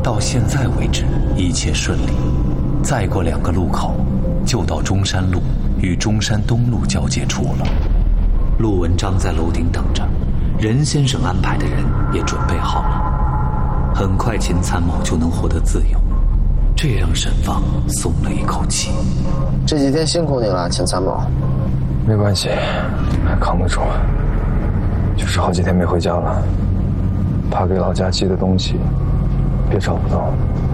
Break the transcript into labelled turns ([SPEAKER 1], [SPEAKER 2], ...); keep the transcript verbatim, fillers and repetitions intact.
[SPEAKER 1] 到现在为止一切顺利，再过两个路口就到中山路与中山东路交界处了。陆文章在楼顶等着，任先生安排的人也准备好了。很快秦参谋就能获得自由，这让沈放松了一口气。
[SPEAKER 2] 这几天辛苦你了，秦参谋。
[SPEAKER 3] 没关系，还扛得住。就是好几天没回家了，怕给老家寄的东西别找不到。